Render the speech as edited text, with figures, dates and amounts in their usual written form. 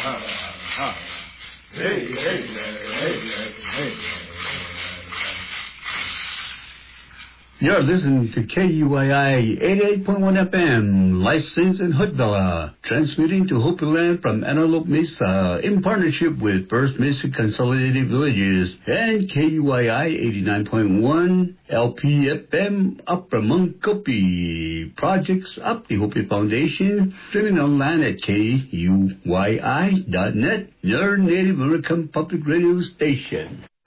You're listening to KUYI 88.1 FM, licensed in Hoodville, transmitting to Hopi Land from Antelope Mesa in partnership with First Mesa Consolidated Villages and KUYI 89.1 LPFM Upper Munkopi. Projects up the Hopi Foundation, streaming online at KUYI.net, your Native American public radio station.